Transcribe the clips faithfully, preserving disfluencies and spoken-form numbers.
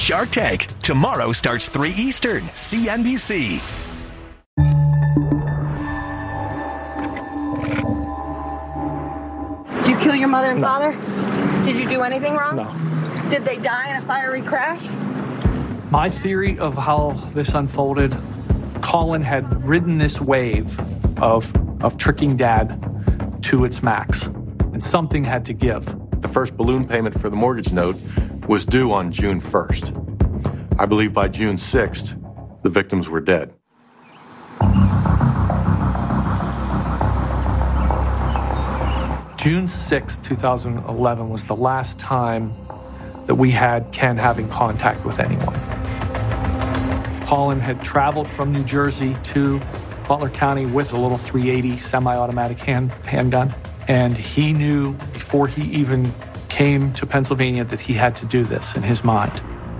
Shark Tank. Tomorrow starts three Eastern, C N B C. Did you kill your mother and No. father? Did you do anything wrong? No. Did they die in a fiery crash? My theory of how this unfolded, Colin had ridden this wave of, of tricking Dad to its max, and something had to give. The first balloon payment for the mortgage note was due on June first. I believe by June sixth, the victims were dead. June sixth, two thousand eleven was the last time that we had Ken having contact with anyone. Colin had traveled from New Jersey to Butler County with a little three eighty semi-automatic hand, handgun, and he knew before he even came to Pennsylvania that he had to do this in his mind.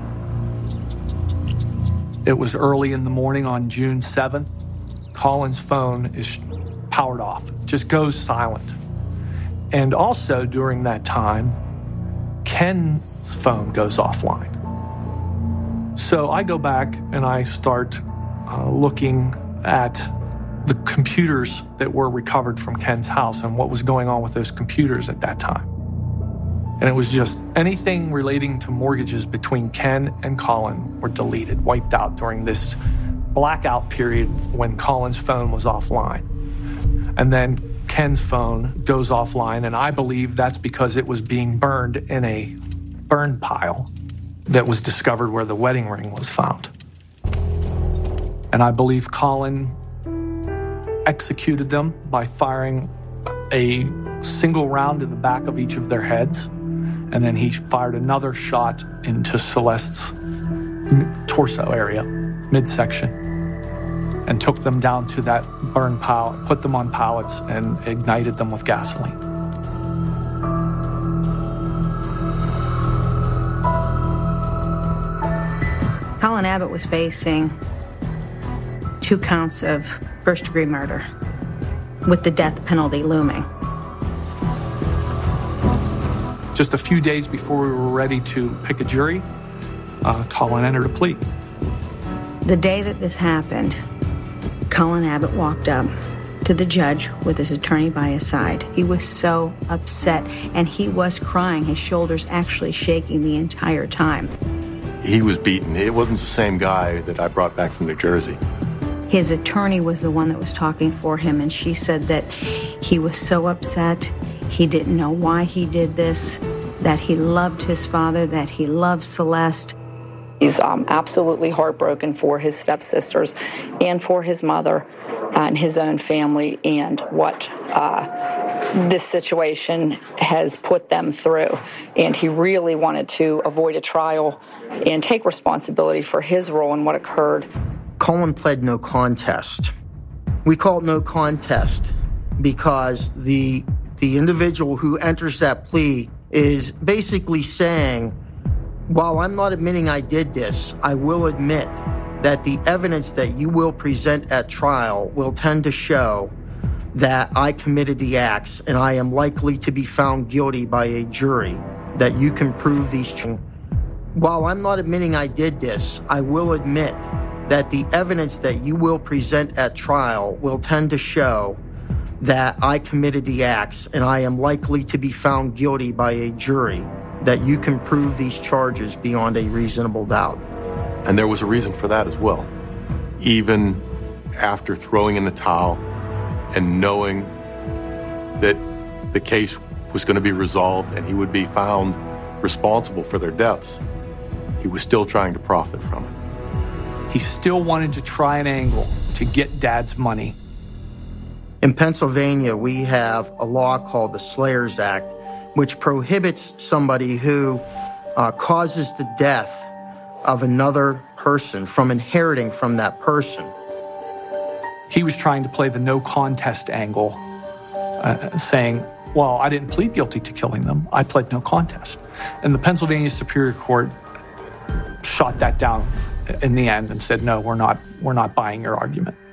It was early in the morning on June seventh. Colin's phone is powered off, just goes silent. And also during that time, Ken's phone goes offline. So I go back and I start uh, looking at the computers that were recovered from Ken's house and what was going on with those computers at that time. And it was just anything relating to mortgages between Ken and Colin were deleted, wiped out during this blackout period when Colin's phone was offline. And then Ken's phone goes offline, and I believe that's because it was being burned in a burn pile that was discovered where the wedding ring was found. And I believe Colin executed them by firing a single round in the back of each of their heads, and then he fired another shot into Celeste's torso area, midsection, and took them down to that burn pile, put them on pallets, and ignited them with gasoline. Colin Abbott was facing two counts of first-degree murder with the death penalty looming. Just a few days before we were ready to pick a jury, uh, Colin entered a plea. The day that this happened, Colin Abbott walked up to the judge with his attorney by his side. He was so upset, and he was crying, his shoulders actually shaking the entire time. He was beaten. It wasn't the same guy that I brought back from New Jersey. His attorney was the one that was talking for him, and she said that he was so upset, he didn't know why he did this, that he loved his father, that he loved Celeste. He's um, absolutely heartbroken for his stepsisters and for his mother and his own family and what uh, this situation has put them through. And he really wanted to avoid a trial and take responsibility for his role in what occurred. Colin pled no contest. We call it no contest because the the individual who enters that plea is basically saying, while I'm not admitting I did this, I will admit that the evidence that you will present at trial will tend to show that I committed the acts and I am likely to be found guilty by a jury, that you can prove these. While I'm not admitting I did this, I will admit that the evidence that you will present at trial will tend to show that I committed the acts and I am likely to be found guilty by a jury, that you can prove these charges beyond a reasonable doubt. And there was a reason for that as well. Even after throwing in the towel and knowing that the case was going to be resolved and he would be found responsible for their deaths, he was still trying to profit from it. He still wanted to try an angle to get Dad's money. In Pennsylvania, we have a law called the Slayers Act, which prohibits somebody who uh, causes the death of another person from inheriting from that person. He was trying to play the no contest angle, uh, saying, well, I didn't plead guilty to killing them. I pled no contest. And the Pennsylvania Superior Court shot that down in the end and said, no, we're not, we're not buying your argument.